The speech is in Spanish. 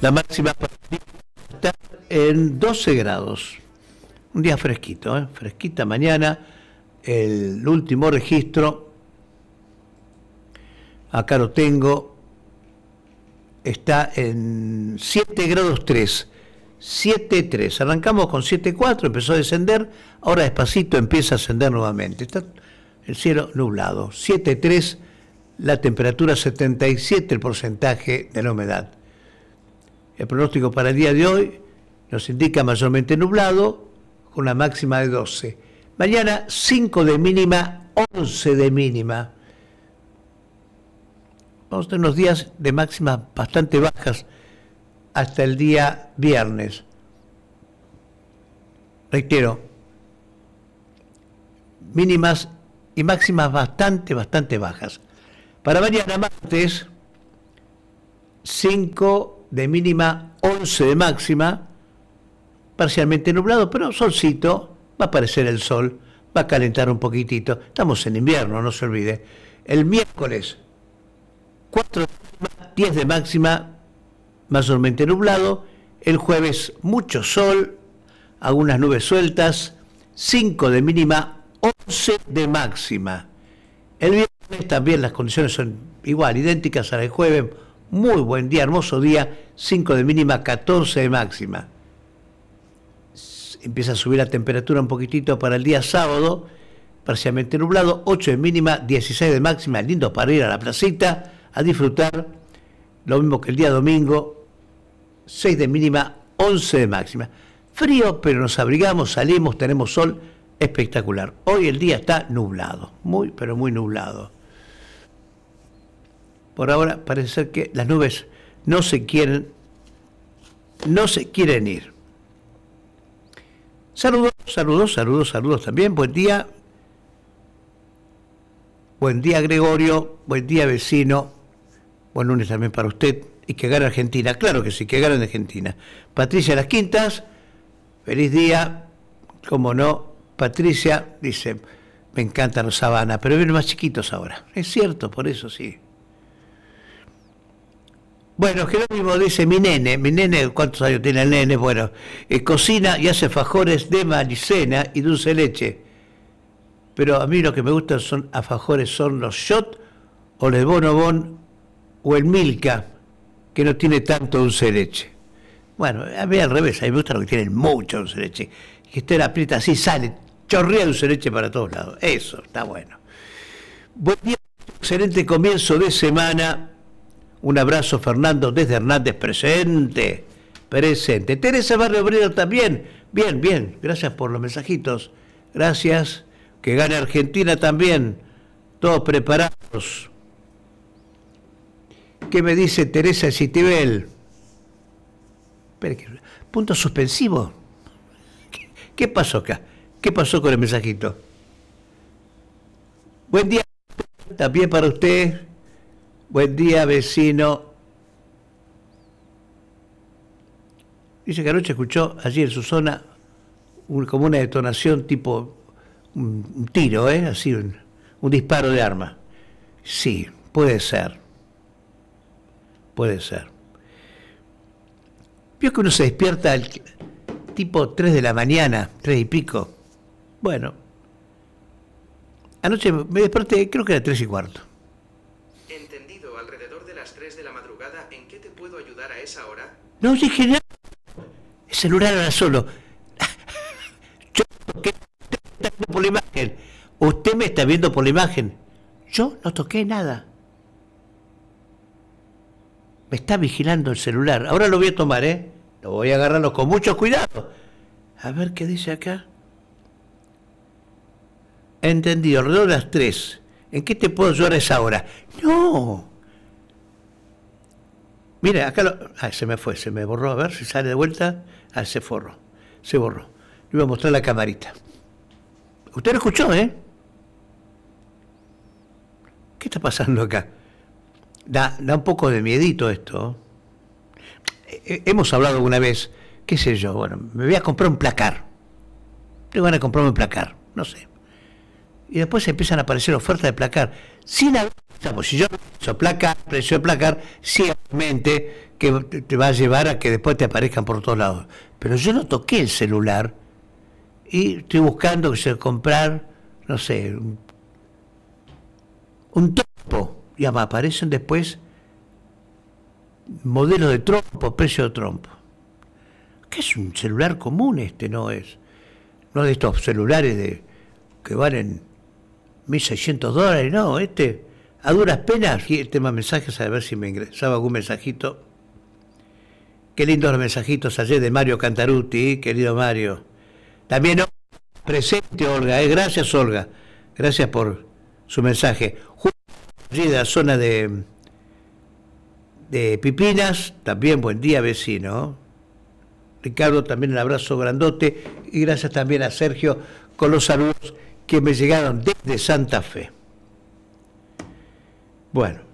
La máxima para el día está en 12 grados. Un día fresquito, fresquita mañana. El último registro, acá lo tengo, está en 7 grados 3. 7,3. Arrancamos con 7,4, empezó a descender, ahora despacito empieza a ascender nuevamente. Está el cielo nublado. 7,3, la temperatura 77, el porcentaje de la humedad. El pronóstico para el día de hoy nos indica mayormente nublado, con una máxima de 12. Mañana 5 de mínima, 11 de mínima. Vamos a tener unos días de máximas bastante bajas hasta el día viernes. Reitero, mínimas y máximas bastante bajas. Para mañana martes, 5 de mínima, 11 de máxima, parcialmente nublado, pero solcito, va a aparecer el sol, va a calentar un poquitito. Estamos en invierno, no se olvide. El miércoles, 4 de mínima, 10 de máxima, mayormente nublado. El jueves mucho sol, algunas nubes sueltas, 5 de mínima, 11 de máxima. El viernes también las condiciones son igual, idénticas a las del jueves. Muy buen día, hermoso día, 5 de mínima, 14 de máxima. Empieza a subir la temperatura un poquitito para el día sábado, parcialmente nublado, 8 de mínima, 16 de máxima, lindo para ir a la placita a disfrutar. Lo mismo que el día domingo, 6 de mínima, 11 de máxima. Frío, pero nos abrigamos, salimos, tenemos sol, espectacular. Hoy el día está nublado, pero muy nublado. Por ahora parece ser que las nubes no se quieren ir. Saludos también. Buen día. Buen día, Gregorio. Buen día, vecino. Buen lunes también para usted. Y que gane Argentina. Claro que sí, que gane Argentina. Patricia Las Quintas. Feliz día. Como no, Patricia dice, me encantan los Sabana, pero vienen más chiquitos ahora. Es cierto, por eso sí. Bueno, Jerónimo dice, mi nene, ¿cuántos años tiene el nene? Bueno, cocina y hace alfajores de maicena y dulce de leche. Pero a mí lo que me gustan son alfajores, son los shot o el bonobón o el Milka, que no tiene tanto dulce de leche. Bueno, a mí al revés, a mí me gusta lo que tienen mucho dulce de leche. Que esté la aprieta así, sale, chorrea dulce de leche para todos lados. Eso, está bueno. Buen día, excelente comienzo de semana. Un abrazo, Fernando, desde Hernández, presente. Teresa Barrio Obrero también. Bien, gracias por los mensajitos. Gracias. Que gane Argentina también. Todos preparados. ¿Qué me dice Teresa Citibel? Espera, punto suspensivo. ¿Qué pasó acá? ¿Qué pasó con el mensajito? Buen día también para usted. Buen día, vecino. Dice que anoche escuchó allí en su zona como una detonación tipo un tiro, así, un disparo de arma. Sí, puede ser. Vio que uno se despierta tipo 3 de la mañana, 3 y pico. Bueno, anoche me desperté, creo que era 3 y cuarto. Entendido, alrededor de las 3 de la madrugada, ¿en qué te puedo ayudar a esa hora? No dije nada. El celular era solo. Yo toqué, usted me está viendo por la imagen. Usted me está viendo por la imagen. Yo no toqué nada. Me está vigilando el celular. Ahora lo voy a tomar, Lo voy a agarrarlo con mucho cuidado. A ver qué dice acá. Entendido, alrededor de las 3. ¿En qué te puedo ayudar a esa hora? No. Mira, acá se me fue, se me borró. A ver si sale de vuelta. Se borró. Le voy a mostrar la camarita. Usted lo escuchó, ¿Qué está pasando acá? Da un poco de miedito esto. Hemos hablado alguna vez, qué sé yo, bueno, me voy a comprar un placar. Le van a comprar un placar, no sé. Y después empiezan a aparecer ofertas de placar. Sin haber, si yo precio placar, ciertamente que te va a llevar a que después te aparezcan por todos lados. Pero yo no toqué el celular y estoy buscando que se comprar, no sé, un trompo. Ya me aparecen después modelos de trompo, precio de trompo. ¿Qué es un celular común este? No es. No de estos celulares que valen $1.600, no, este a duras penas, y tema mensajes, a ver si me ingresaba algún mensajito. Qué lindos los mensajitos ayer de Mario Cantarutti, querido Mario. También presente Olga, gracias Olga, gracias por su mensaje. Allí de la zona de Pipinas, también buen día vecino. Ricardo, también un abrazo grandote y gracias también a Sergio con los saludos que me llegaron desde Santa Fe. Bueno.